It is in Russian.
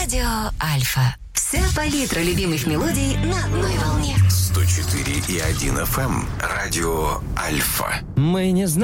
Радио Альфа. Вся палитра любимых мелодий на одной волне. 104,1 FM. Радио Альфа. Мы не знаем.